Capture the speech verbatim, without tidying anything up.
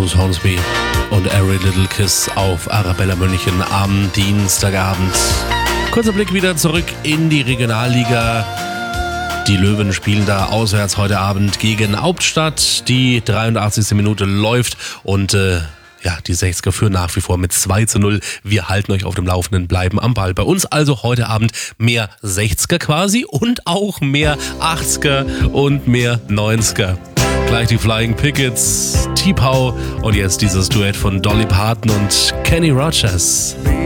Bruce Hornsby und Every Little Kiss auf Arabella München am Dienstagabend. Kurzer Blick wieder zurück in die Regionalliga. Die Löwen spielen da auswärts heute Abend gegen Hauptstadt. Die dreiundachtzigste Minute läuft und äh, ja, die sechziger führen nach wie vor mit zwei zu null. Wir halten euch auf dem Laufenden, bleiben am Ball. Bei uns also heute Abend mehr sechziger quasi und auch mehr achtziger und mehr neunziger. Gleich die Flying Pickets, T-Pow und jetzt dieses Duett von Dolly Parton und Kenny Rogers.